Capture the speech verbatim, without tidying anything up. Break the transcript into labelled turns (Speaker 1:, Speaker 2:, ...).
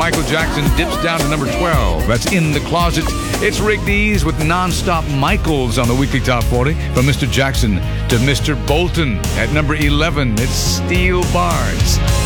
Speaker 1: Michael Jackson dips down to number twelve. That's In the Closet. It's Rick Dees with Non-Stop Michaels on the weekly top forty. From Mister Jackson to Mister Bolton at number eleven. It's Steel Bars.